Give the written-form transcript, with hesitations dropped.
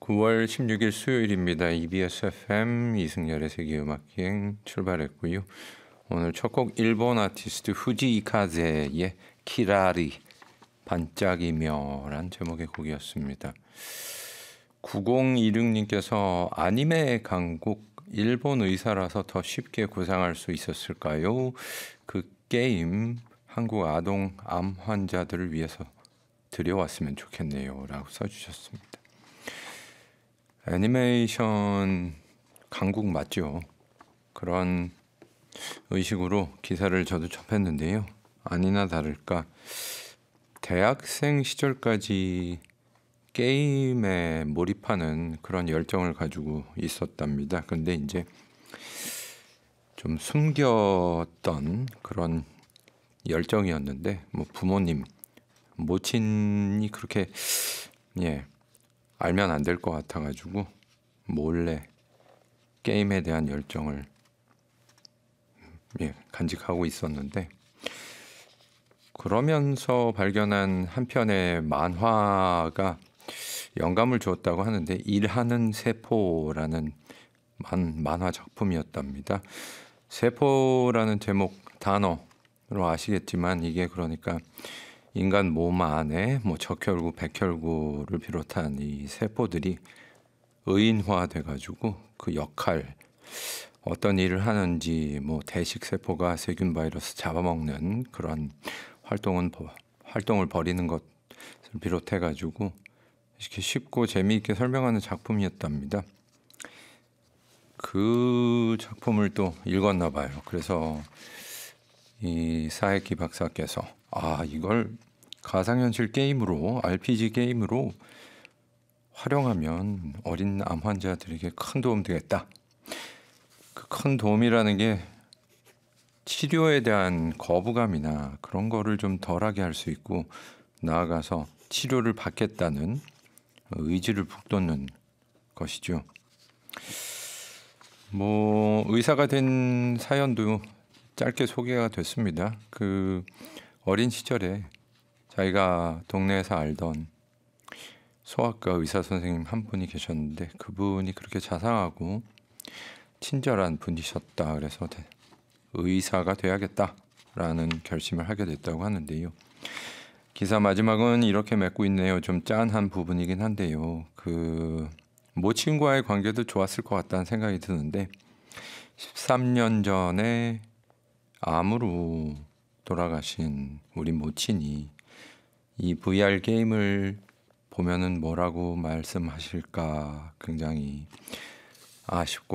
9월 16일 수요일입니다. EBS FM 이승열의 세계음악여행 출발했고요. 오늘 첫 곡 일본 아티스트 후지 이카제의 키라리 반짝이며란 제목의 곡이었습니다. 9026님께서 아니메 강국 일본 의사라서 더 쉽게 구상할 수 있었을까요? 그 게임 한국 아동 암 환자들을 위해서 들여왔으면 좋겠네요 라고 써주셨습니다. 애니메이션 강국 맞죠? 그런 의식으로 기사를 저도 접했는데요. 아니나 다를까 대학생 시절까지 게임에 몰입하는 그런 열정을 가지고 있었답니다. 근데 이제 좀 숨겼던 그런 열정이었는데 뭐 부모님, 모친이 그렇게 알면 안 될 것 같아가지고 몰래 게임에 대한 열정을 간직하고 있었는데 그러면서 발견한 한 편의 만화가 영감을 주었다고 하는데 일하는 세포라는 만화 작품이었답니다. 세포라는 제목 단어로 아시겠지만 이게 그러니까 인간 몸 안에 적혈구, 백혈구를 비롯한 이 세포들이 의인화돼 가지고 그 역할 어떤 일을 하는지 대식 세포가 세균 바이러스 잡아먹는 그런 활동을 벌이는 것을 비롯해 가지고 이렇게 쉽고 재미있게 설명하는 작품이었답니다. 그 작품을 또 읽었나 봐요. 그래서 이 사에키 박사께서 이걸 가상현실 게임으로 RPG 게임으로 활용하면 어린 암 환자들에게 큰 도움 되겠다. 그 큰 도움이라는 게 치료에 대한 거부감이나 그런 거를 좀 덜하게 할 수 있고 나아가서 치료를 받겠다는 의지를 북돋는 것이죠. 의사가 된 사연도 짧게 소개가 됐습니다. 그 어린 시절에 자기가 동네에서 알던 소아과 의사 선생님 한 분이 계셨는데 그분이 그렇게 자상하고 친절한 분이셨다. 그래서 의사가 돼야겠다라는 결심을 하게 됐다고 하는데요. 기사 마지막은 이렇게 맺고 있네요. 좀 짠한 부분이긴 한데요. 그 모친과의 관계도 좋았을 것 같다는 생각이 드는데 13년 전에 암으로 돌아가신 우리 모친이 이 VR 게임을 보면은 뭐라고 말씀하실까 굉장히 아쉽고